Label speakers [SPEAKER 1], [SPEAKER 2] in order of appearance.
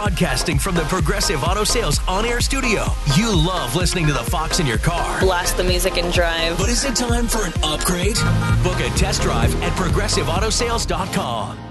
[SPEAKER 1] Broadcasting from the Progressive Auto Sales on-air studio. You love listening to the Fox in your car.
[SPEAKER 2] Blast the music and drive.
[SPEAKER 1] But is it time for an upgrade? Book a test drive at ProgressiveAutosales.com.